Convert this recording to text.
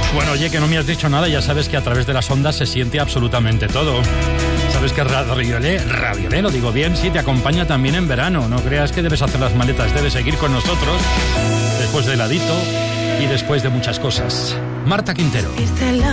Bueno, oye, que no me has dicho nada, ya sabes que a través de las ondas se siente absolutamente todo. Sabes que Raviolé, lo digo bien, sí, te acompaña también en verano. No creas que debes hacer las maletas, debes seguir con nosotros después de heladito y después de muchas cosas. Marta Quintero.